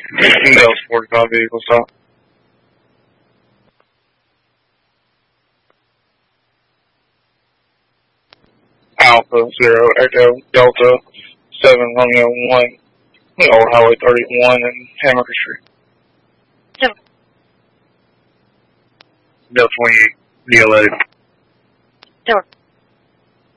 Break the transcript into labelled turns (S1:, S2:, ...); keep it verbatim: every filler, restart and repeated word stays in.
S1: Delta forty-five vehicle stop. Alpha Zero Echo Delta Seven Romeo One, Old Highway thirty-one and Hammaker Street.
S2: Seven.
S1: Delta twenty-eight D L A.
S2: Seven.